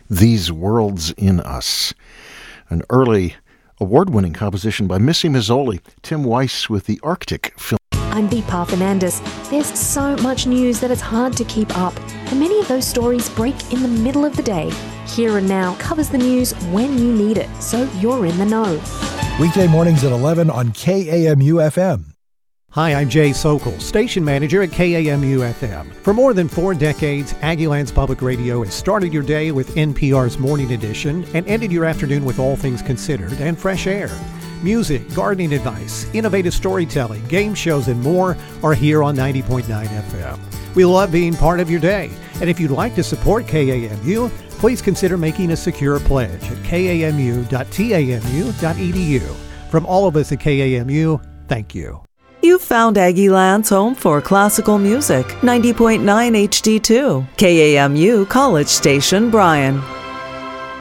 These Worlds in Us, an early award-winning composition by Missy Mazzoli, Tim Weiss with the Arctic film. I'm Deepa Fernandes. There's so much news that it's hard to keep up, and many of those stories break in the middle of the day. Here and Now covers the news when you need it, so you're in the know. Weekday mornings at 11 on KAMU-FM. Hi, I'm Jay Sokol, station manager at KAMU-FM. For more than 4 decades, Aggieland's Public Radio has started your day with NPR's Morning Edition and ended your afternoon with All Things Considered and Fresh Air. Music, gardening advice, innovative storytelling, game shows, and more are here on 90.9 FM. We love being part of your day. And if you'd like to support KAMU, please consider making a secure pledge at kamu.tamu.edu. From all of us at KAMU, thank you. You found Aggieland's home for classical music, 90.9 HD2, KAMU College Station, Bryan.